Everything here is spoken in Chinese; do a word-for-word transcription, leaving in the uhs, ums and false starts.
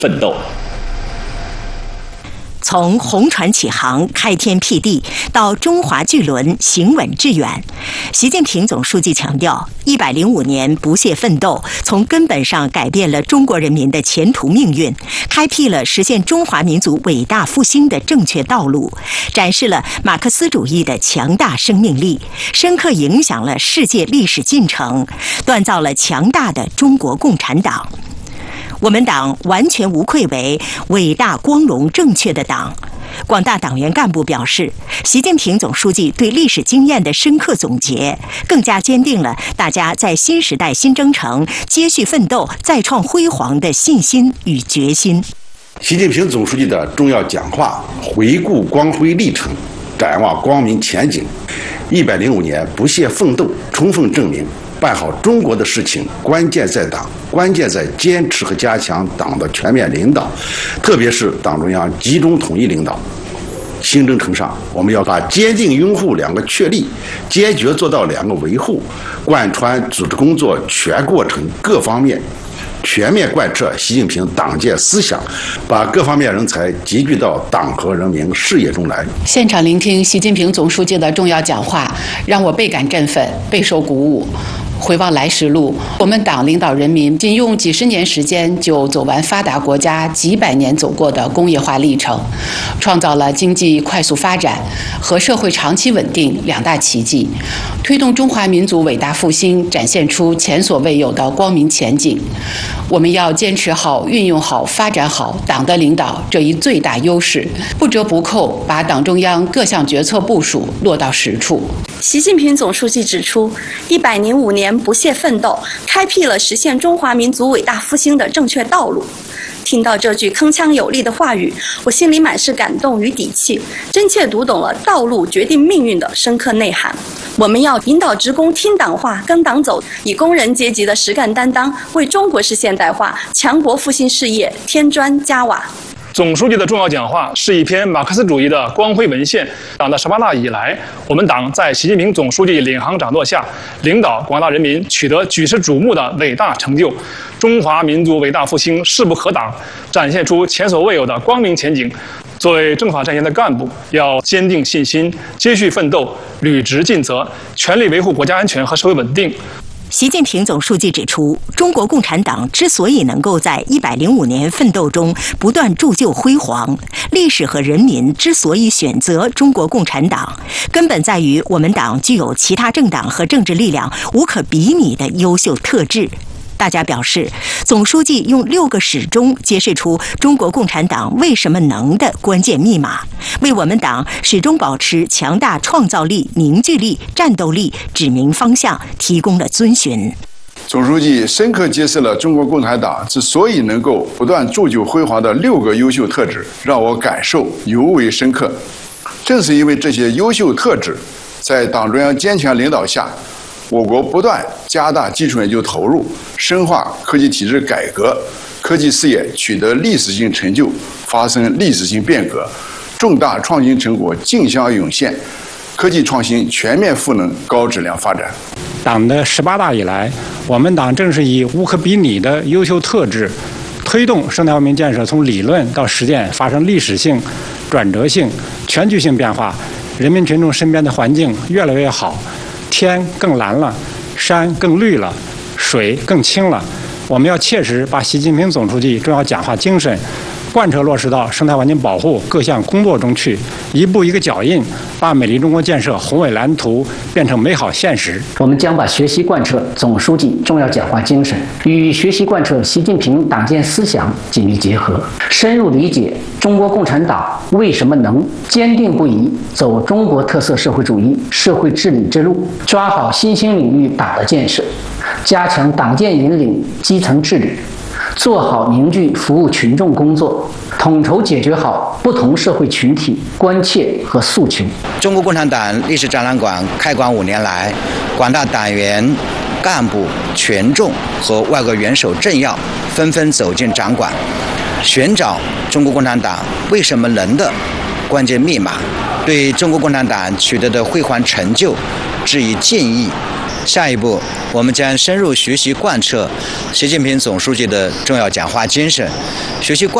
奋斗。 从红船起航、开天辟地到中华巨轮行稳致远，习近平总书记强调，一百零五年不懈奋斗，从根本上改变了中国人民的前途命运，开辟了实现中华民族伟大复兴的正确道路，展示了马克思主义的强大生命力，深刻影响了世界历史进程，锻造了强大的中国共产党。我们党完全无愧为伟大、光荣、正确的党。广大党员干部表示，习近平总书记对历史经验的深刻总结，更加坚定了大家在新时代新征程接续奋斗、再创辉煌的信心与决心。 习近平总书记的重要讲话，回顾光辉历程，展望光明前景。一百零五年不懈奋斗，充分证明，办好中国的事情，关键在党，关键在坚持和加强党的全面领导，特别是党中央集中统一领导。新征程上，我们要把坚定拥护两个确立，坚决做到两个维护，贯穿组织工作全过程各方面，全面贯彻习近平党建思想，把各方面人才集聚到党和人民事业中来。 现场聆听习近平总书记的重要讲话，让我倍感振奋，备受鼓舞。回望来时路，我们党领导人民仅用几十年时间就走完发达国家几百年走过的工业化历程，创造了经济快速发展和社会长期稳定两大奇迹，推动中华民族伟大复兴展现出前所未有的光明前景。我们要坚持好、运用好、发展好党的领导这一最大优势，不折不扣把党中央各项决策部署落到实处。 习近平总书记指出，一百零五年不懈奋斗，开辟了实现中华民族伟大复兴的正确道路。听到这句铿锵有力的话语，我心里满是感动与底气，真切读懂了道路决定命运的深刻内涵。我们要引导职工听党话、跟党走，以工人阶级的实干担当，为中国式现代化、强国复兴事业添砖加瓦。 总书记的重要讲话是一篇马克思主义的光辉文献。党的十八大以来，我们党在习近平总书记领航掌舵下，领导广大人民取得举世瞩目的伟大成就，中华民族伟大复兴势不可挡，展现出前所未有的光明前景。作为政法战线的干部，要坚定信心，接续奋斗，履职尽责，全力维护国家安全和社会稳定。 习近平总书记指出，中国共产党之所以能够在一百零五年奋斗中不断铸就辉煌，历史和人民之所以选择中国共产党，根本在于我们党具有其他政党和政治力量无可比拟的优秀特质。大家表示，总书记用六个始终揭示出中国共产党为什么能的关键密码，为我们党始终保持强大创造力、凝聚力、战斗力指明方向提供了遵循。 总书记深刻揭示了中国共产党之所以能够不断铸就辉煌的六个优秀特质，让我感受尤为深刻。正是因为这些优秀特质，在党中央坚强领导下，我国不断加大基础研究投入，深化科技体制改革，科技事业取得历史性成就，发生历史性变革，重大创新成果竞相涌现，科技创新全面赋能高质量发展。 党的十八大以来，我们党正是以无可比拟的优秀特质，推动生态文明建设从理论到实践发生历史性、转折性、全局性变化，人民群众身边的环境越来越好。天更蓝了，山更绿了，水更清了。我们要切实把习近平总书记重要讲话精神贯彻落实到生态环境保护各项工作中去，一步一个脚印，把美丽中国建设宏伟蓝图变成美好现实。 我们将把学习贯彻总书记重要讲话精神与学习贯彻习近平党建思想紧密结合，深入理解中国共产党为什么能，坚定不移走中国特色社会主义社会治理之路，抓好新兴领域党的建设，加强党建引领基层治理，做好凝聚服务群众工作，统筹解决好不同社会群体关切和诉求。 中国共产党历史展览馆开馆五年来，广大党员、干部、群众和外国元首政要纷纷走进展馆，寻找中国共产党为什么能的关键密码，对中国共产党取得的辉煌成就致以敬意， 下一步，我们将深入学习贯彻习近平总书记的重要讲话精神，学习贯